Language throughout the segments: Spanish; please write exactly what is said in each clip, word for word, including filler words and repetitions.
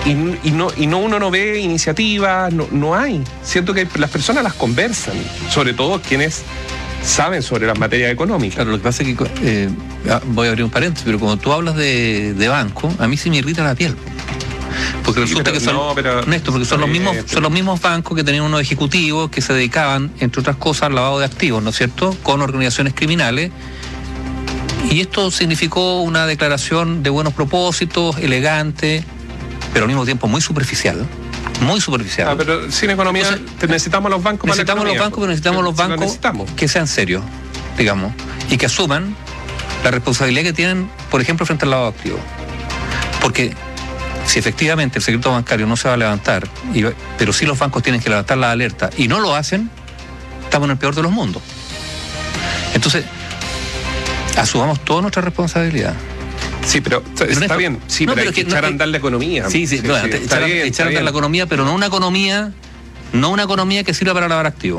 y, y, no, y no uno no ve iniciativas, no, no hay. Siento que las personas las conversan, sobre todo quienes saben sobre las materias económicas. Claro, lo que pasa es que, eh, voy a abrir un paréntesis, pero cuando tú hablas de, de banco, a mí sí me irrita la piel. Porque sí, resulta pero, que son, no, pero, Néstor, porque son, los mismos, son los mismos bancos que tenían unos ejecutivos que se dedicaban, entre otras cosas, al lavado de activos, ¿no es cierto?, con organizaciones criminales. Y esto significó una declaración de buenos propósitos, elegante, pero al mismo tiempo muy superficial. Muy superficial. Ah, pero sin economía. Entonces, necesitamos los bancos necesitamos para la los bancos, pero necesitamos pero, los bancos si necesitamos. que sean serios, digamos, y que asuman la responsabilidad que tienen, por ejemplo, frente al lavado de activos. Porque si efectivamente el secreto bancario no se va a levantar, y, pero sí los bancos tienen que levantar la alerta y no lo hacen, estamos en el peor de los mundos. Entonces, asumamos toda nuestra responsabilidad. Sí, pero, pero está esto, bien, sí, no, pero, pero hay que, que echar no, a andar la economía. Sí, sí, sí, bueno, sí echar, bien, echar a andar la economía, pero no una economía, no una economía que sirva para lavar activos.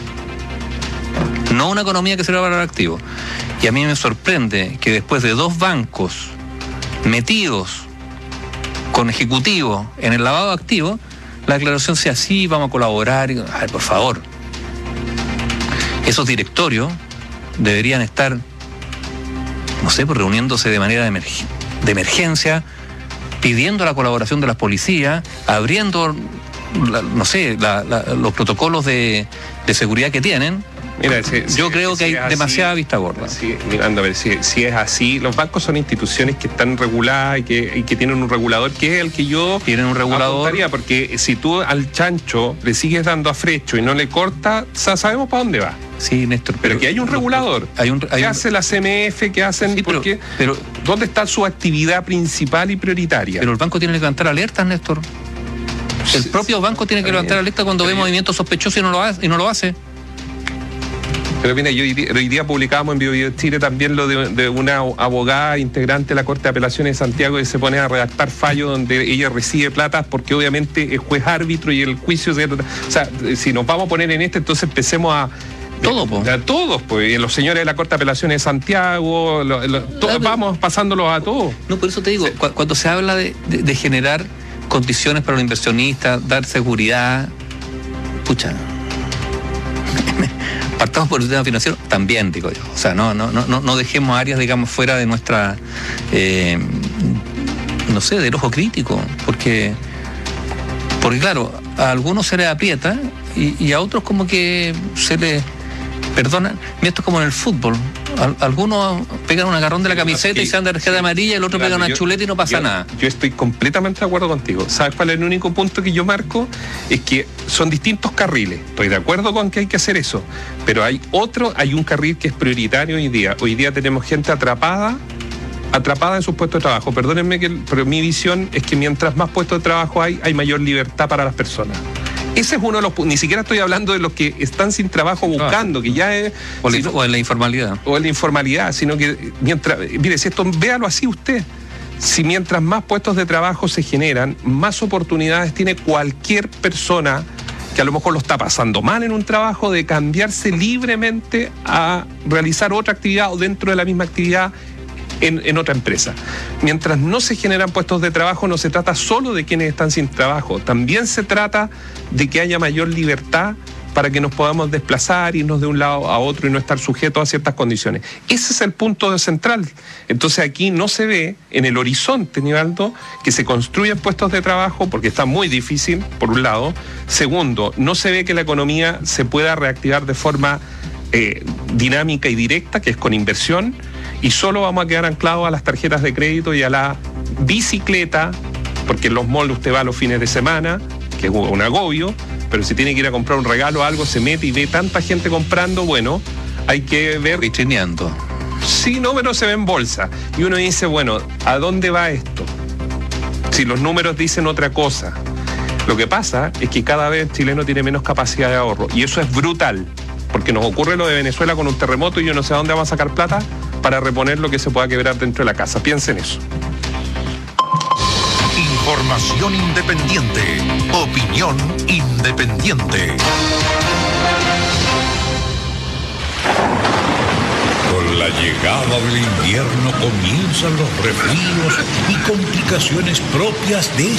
No una economía que sirva para lavar activos. Y a mí me sorprende que después de dos bancos metidos con ejecutivos en el lavado de activos, la declaración sea así, vamos a colaborar. A ver, por favor. Esos directorios deberían estar, no sé, pues reuniéndose de manera de, emerg- de emergencia, pidiendo la colaboración de las policías, abriendo, la, no sé, la, la, los protocolos de, de seguridad que tienen. Mira, si, yo si, creo si que hay así, demasiada vista gorda. Si, mirando, a ver, si, si es así, los bancos son instituciones que están reguladas y que, y que tienen un regulador que es el que yo tienen un regulador apuntaría, porque si tú al chancho le sigues dando a frecho y no le cortas, sabemos para dónde va. Sí, Néstor. Pero, pero que hay un regulador. Hay un, hay ¿Qué un, hace la C M F? ¿Qué hacen? Sí, pero, porque, pero, ¿dónde está su actividad principal y prioritaria? Pero el banco tiene que levantar alertas, Néstor. El propio banco tiene que levantar alertas cuando ve movimientos sospechosos y no lo hace. Y no lo hace. Pero mira, yo hoy día, hoy día publicábamos en Bio Bio Chile también lo de, de una abogada integrante de la Corte de Apelaciones de Santiago que se pone a redactar fallos donde ella recibe plata porque obviamente es juez árbitro y el juicio se... O sea, si nos vamos a poner en este, entonces empecemos a... Todos, pues. A todos, pues. Los señores de la Corte de Apelaciones de Santiago, lo, lo, to, claro, vamos pasándolos a todos. No, por eso te digo, sí. cu- cuando se habla de, de, de generar condiciones para los inversionistas, dar seguridad, escucha... Partamos por el tema financiero, también digo yo. O sea, no, no, no, no dejemos áreas, digamos, fuera de nuestra, eh, no sé, del ojo crítico. Porque, porque claro, a algunos se les aprieta y, y a otros como que se les perdona. Mira, esto es como en el fútbol. Al, algunos pegan un agarrón de la camiseta sí, y se dan de tarjeta sí, amarilla, y el otro claro, pega una yo, chuleta y no pasa yo, nada. Yo estoy completamente de acuerdo contigo. ¿Sabes cuál es el único punto que yo marco? Es que son distintos carriles. Estoy de acuerdo con que hay que hacer eso. Pero hay otro, hay un carril que es prioritario hoy día. Hoy día tenemos gente atrapada, atrapada en sus puestos de trabajo. Perdónenme, que, pero mi visión es que mientras más puestos de trabajo hay, hay mayor libertad para las personas. Ese es uno de los puntos. Ni siquiera estoy hablando de los que están sin trabajo buscando, que ya es... O, sino, o en la informalidad. O en la informalidad, sino que mientras... Mire, si esto, véalo así usted. Si mientras más puestos de trabajo se generan, más oportunidades tiene cualquier persona que a lo mejor lo está pasando mal en un trabajo de cambiarse libremente a realizar otra actividad o dentro de la misma actividad En, en otra empresa. Mientras no se generan puestos de trabajo, no se trata solo de quienes están sin trabajo, también se trata de que haya mayor libertad para que nos podamos desplazar, irnos de un lado a otro y no estar sujetos a ciertas condiciones. Ese es el punto central. Entonces aquí no se ve en el horizonte, Nivaldo, que se construyan puestos de trabajo, porque está muy difícil, por un lado. Segundo, no se ve que la economía se pueda reactivar de forma eh, dinámica y directa, que es con inversión, y solo vamos a quedar anclados a las tarjetas de crédito y a la bicicleta, porque en los malls usted va los fines de semana, que es un agobio, pero si tiene que ir a comprar un regalo o algo, se mete y ve tanta gente comprando, bueno, hay que ver... Vitrineando. Sí, no, pero se ve en bolsa. Y uno dice, bueno, ¿a dónde va esto? Si los números dicen otra cosa. Lo que pasa es que cada vez el chileno tiene menos capacidad de ahorro, y eso es brutal, porque nos ocurre lo de Venezuela con un terremoto y yo no sé a dónde vamos a sacar plata para reponer lo que se pueda quebrar dentro de la casa. Piensen eso. Información independiente. Opinión independiente. Con la llegada del invierno comienzan los resfríos y complicaciones propias de